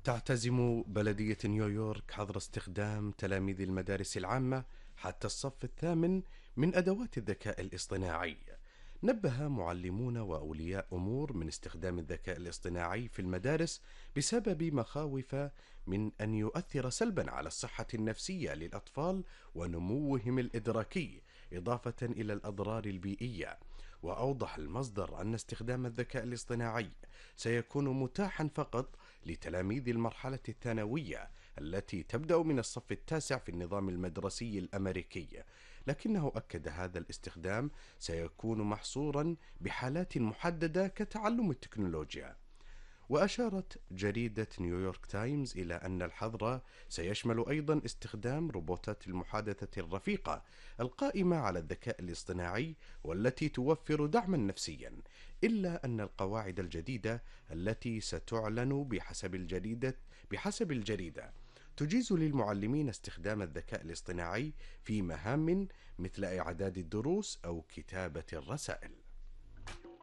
تعتزم بلدية نيويورك حظر استخدام تلاميذ المدارس العامة حتى الصف الثامن من أدوات الذكاء الاصطناعي. نبه معلمون وأولياء أمور من استخدام الذكاء الاصطناعي في المدارس بسبب مخاوف من أن يؤثر سلبا على الصحة النفسية للأطفال ونموهم الإدراكي، إضافة إلى الأضرار البيئية. وأوضح المصدر أن استخدام الذكاء الاصطناعي سيكون متاحا فقط لتلاميذ المرحلة الثانوية التي تبدأ من الصف التاسع في النظام المدرسي الأمريكي، لكنه أكد هذا الاستخدام سيكون محصورا بحالات محددة كتعلم التكنولوجيا. وأشارت جريدة نيويورك تايمز إلى أن الحظر سيشمل أيضا استخدام روبوتات المحادثة الرفيقة القائمة على الذكاء الاصطناعي والتي توفر دعما نفسيا، إلا أن القواعد الجديدة التي ستعلن بحسب الجريدة تجيز للمعلمين استخدام الذكاء الاصطناعي في مهام مثل إعداد الدروس أو كتابة الرسائل.